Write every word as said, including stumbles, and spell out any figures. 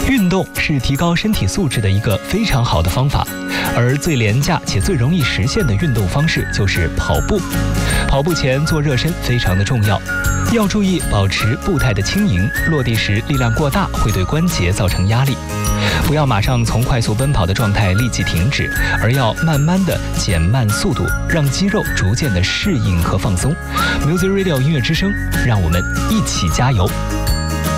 运动是提高身体素质的一个非常好的方法，而最廉价且最容易实现的运动方式就是跑步。跑步前做热身非常的重要，要注意保持步态的轻盈，落地时力量过大会对关节造成压力。不要马上从快速奔跑的状态立即停止，而要慢慢的减慢速度，让肌肉逐渐的适应和放松。Music Radio 音乐之声，让我们一起加油。